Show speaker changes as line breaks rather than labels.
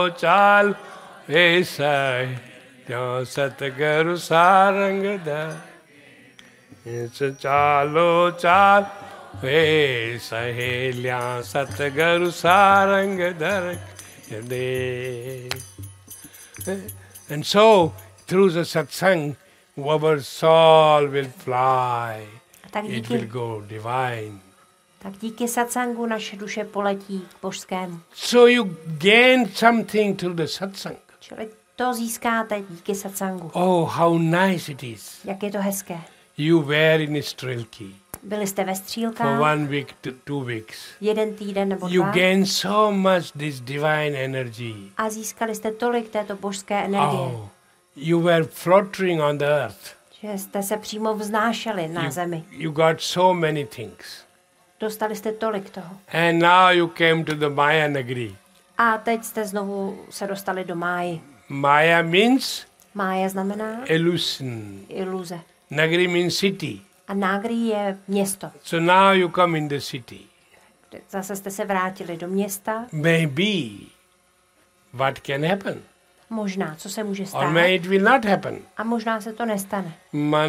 चाल ऐसा सतगुरु सारंग चालो चाल वे सहेलियां सतगुरु सारंग दर दे. And so through the satsang our soul will fly. It will go divine.
Tak díky satsangu naše duše poletí k božskému.
So you gain something through the satsang.
Čili to získáte díky satsangu.
Oh, how nice it is.
Jak je to hezké.
You were in Strilki
Byli jste ve
for
Střílkách
1 week to 2 weeks.
1 týden nebo 2
You gain so much this divine energy.
a získali jste tolik této božské energie,
Oh, you were floating on the earth.
že jste se přímo vznášeli na zemi.
You got so many things.
Dostali jste tolik toho.
And now you came to the Maya Nagari.
A teď jste znovu se dostali do Máji.
Maya means
Mája znamená
illusion.
iluze.
Nagari means city.
A Nágrí je město.
So now you come in the city.
Zase jste se vrátili do města.
Maybe what can happen?
Možná, co se může
Or
stát.
may it will not happen.
A možná se to nestane.